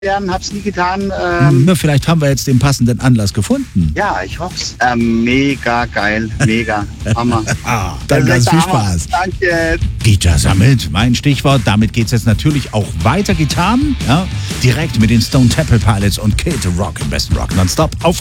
werden, hab's nie getan. Na, vielleicht haben wir jetzt den passenden Anlass gefunden. Ja, ich hoff's. Mega geil, mega. Hammer. Dann Das ist ganz viel der Hammer. Spaß. Danke. Gitarre sammelt, mein Stichwort. Damit geht's jetzt natürlich auch weiter. Gitarren, ja, direkt mit den Stone Temple Pilots und Kid Rock im besten Rock nonstop auf